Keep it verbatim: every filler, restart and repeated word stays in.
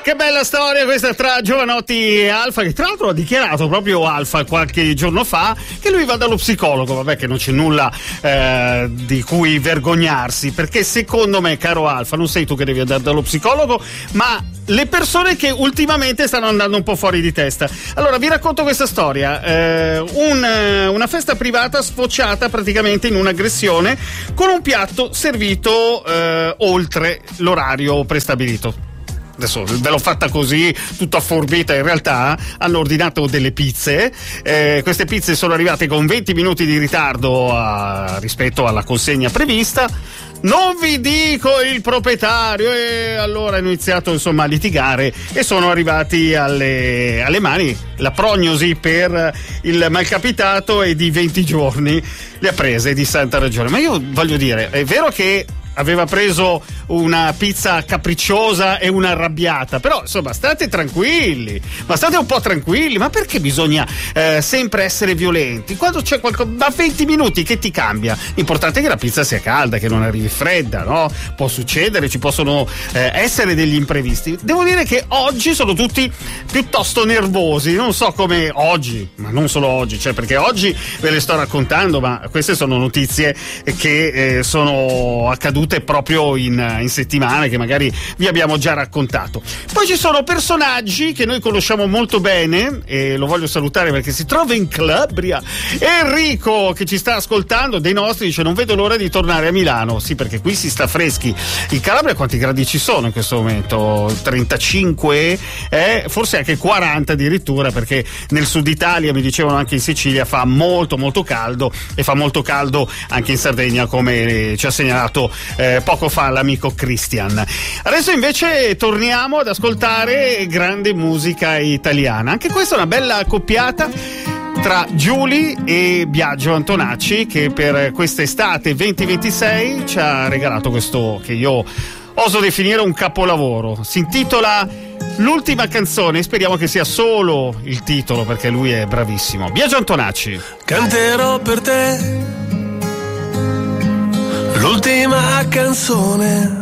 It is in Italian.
Che bella storia questa tra Jovanotti e Alfa, che tra l'altro ha dichiarato proprio Alfa qualche giorno fa che lui va dallo psicologo. Vabbè, che non c'è nulla eh, di cui vergognarsi, perché secondo me, caro Alfa, non sei tu che devi andare dallo psicologo, ma le persone che ultimamente stanno andando un po' fuori di testa. Allora vi racconto questa storia. eh, un, una festa privata sfociata praticamente in un'aggressione con un piatto servito eh, oltre l'orario prestabilito. Adesso ve l'ho fatta così, tutta forbita. In realtà hanno ordinato delle pizze, eh, queste pizze sono arrivate con venti minuti di ritardo a, rispetto alla consegna prevista. Non vi dico il proprietario, e allora hanno iniziato insomma a litigare e sono arrivati alle, alle mani. La prognosi per il malcapitato è di venti giorni, le ha prese di santa ragione. Ma io voglio dire, è vero che aveva preso una pizza capricciosa e una arrabbiata, però insomma state tranquilli, ma state un po' tranquilli, ma perché bisogna eh, sempre essere violenti? Quando c'è qualcosa, ma venti minuti che ti cambia? L'importante è che la pizza sia calda, che non arrivi fredda, no? Può succedere, ci possono eh, essere degli imprevisti. Devo dire che oggi sono tutti piuttosto nervosi, non so come oggi, ma non solo oggi, cioè perché oggi ve le sto raccontando, ma queste sono notizie che eh, sono accadute proprio in in settimane, che magari vi abbiamo già raccontato. Poi ci sono personaggi che noi conosciamo molto bene e lo voglio salutare perché si trova in Calabria. Enrico, che ci sta ascoltando, dei nostri, dice: non vedo l'ora di tornare a Milano. Sì, perché qui si sta freschi. In Calabria quanti gradi ci sono in questo momento? trentacinque? Eh, forse anche quaranta addirittura, perché nel sud Italia, mi dicevano anche in Sicilia, fa molto molto caldo, e fa molto caldo anche in Sardegna, come ci ha segnalato eh, poco fa l'amico Christian. Adesso invece torniamo ad ascoltare grande musica italiana. Anche questa è una bella accoppiata tra Giuly e Biagio Antonacci, che per quest'estate venti ventisei ci ha regalato questo che io oso definire un capolavoro. Si intitola L'ultima canzone, speriamo che sia solo il titolo perché lui è bravissimo. Biagio Antonacci. Canterò per te l'ultima canzone